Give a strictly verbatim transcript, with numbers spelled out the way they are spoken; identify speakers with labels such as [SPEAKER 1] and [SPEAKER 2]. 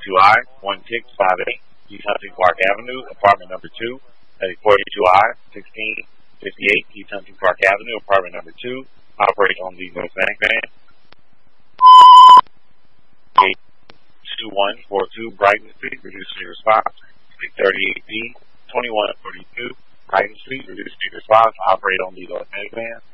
[SPEAKER 1] forty-two I, one six five eight, East Hunting Park Avenue, apartment number two. That is forty-two I, sixteen fifty-eight, East Hunting Park Avenue, apartment number two. Operate on the North Bank Band. eight two one four two Brighton Street, reduce speed response. six thirty-eight B, twenty-one forty-two Brighton Street, reduce speed response. Operate on the North Bank Band.